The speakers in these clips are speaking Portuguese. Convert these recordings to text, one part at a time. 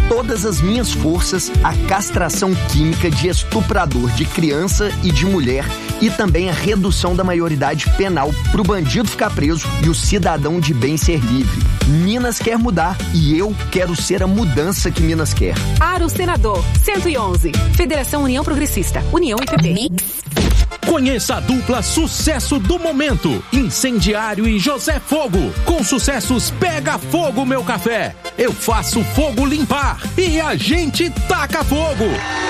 todas as minhas forças a castração química de estuprador de criança e de mulher e também a redução da maioridade penal para o bandido ficar preso e o cidadão de bem ser livre. Minas quer mudar e eu quero ser a mudança que Minas quer. Aro Senador 111, Federação União Progressista, União e PP. Conheça a dupla sucesso do momento, Incendiário e José Fogo. Com sucessos Pega Fogo Meu Café, Eu Faço Fogo Limpar e A Gente Taca Fogo.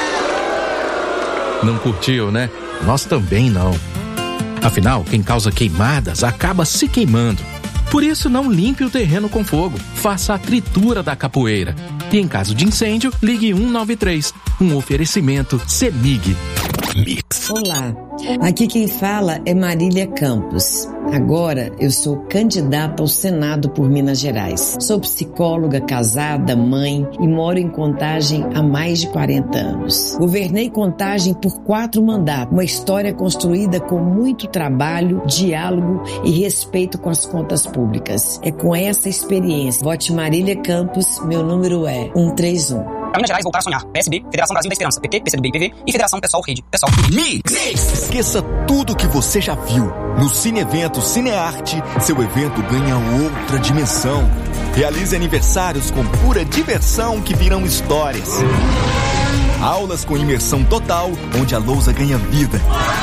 Não curtiu, né? Nós também não. Afinal, quem causa queimadas acaba se queimando. Por isso, não limpe o terreno com fogo. Faça a tritura da capoeira. E em caso de incêndio, ligue 193. Um oferecimento CEMIG. Mix. Olá, aqui quem fala é Marília Campos. Agora eu sou candidata ao Senado por Minas Gerais. Sou psicóloga, casada, mãe e moro em Contagem há mais de 40 anos. Governei Contagem por 4 mandatos, uma história construída com muito trabalho, diálogo e respeito com as contas públicas. É com essa experiência. Vote Marília Campos, meu número é 131. Para Minas Gerais, voltar a sonhar. PSB, Federação Brasil da Esperança, PT, PCdoB e PV e Federação Pessoal Rede. Pessoal. Mix! Esqueça tudo que você já viu. No Cine Evento Cinearte, seu evento ganha outra dimensão. Realize aniversários com pura diversão que virão histórias. Aulas com imersão total, onde a lousa ganha vida.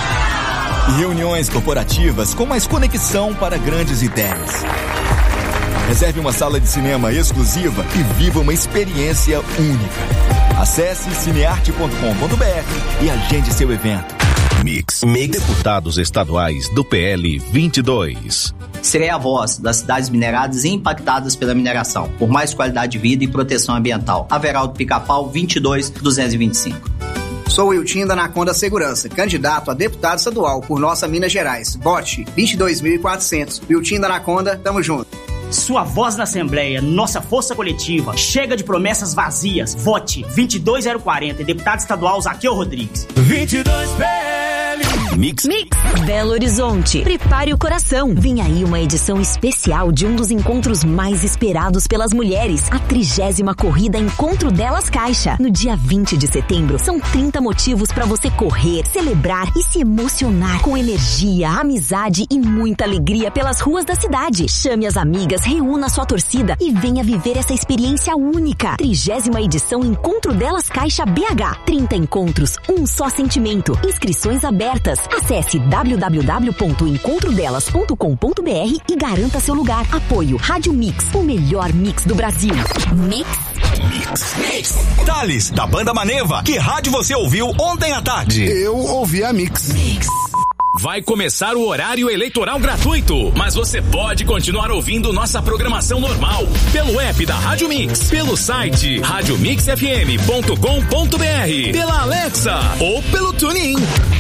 E reuniões corporativas com mais conexão para grandes ideias. Reserve uma sala de cinema exclusiva e viva uma experiência única. Acesse cinearte.com.br e agende seu evento. Mix. Deputados estaduais do PL 22. Serei a voz das cidades mineradas e impactadas pela mineração, por mais qualidade de vida e proteção ambiental. Averaldo Pica-Pau 22225. Sou Wiltinho da Anaconda Segurança, candidato a deputado estadual por nossa Minas Gerais. Vote 22.400. Wiltinho da Anaconda, tamo junto. Sua voz na Assembleia, nossa força coletiva. Chega de promessas vazias. Vote 22040. Deputado estadual Zaqueu Rodrigues. 22 PL. Mix. Belo Horizonte. Prepare o coração. Vem aí uma edição especial de um dos encontros mais esperados pelas mulheres. A 30ª corrida Encontro Delas Caixa. No dia 20 de setembro, são 30 motivos para você correr, celebrar e se emocionar com energia, amizade e muita alegria pelas ruas da cidade. Chame as amigas, reúna sua torcida e venha viver essa experiência única. 30ª edição Encontro Delas Caixa BH. 30 encontros, um só sentimento. Inscrições abertas. Acesse www.encontrodelas.com.br e garanta seu lugar. Apoio Rádio Mix, o melhor mix do Brasil. Mix. Thales, da Banda Maneva, que rádio você ouviu ontem à tarde? Eu ouvi a Mix. Vai começar o horário eleitoral gratuito, mas você pode continuar ouvindo nossa programação normal pelo app da Rádio Mix, pelo site radiomixfm.com.br, pela Alexa ou pelo TuneIn.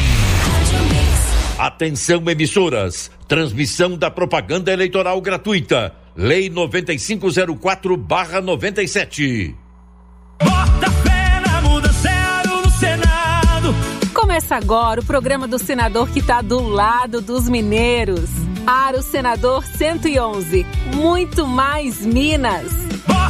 Atenção, emissoras, transmissão da propaganda eleitoral gratuita, Lei 9504/97. Bota fé na mudança no Senado. Começa agora o programa do senador que tá do lado dos mineiros. Aro Senador 111, muito mais Minas.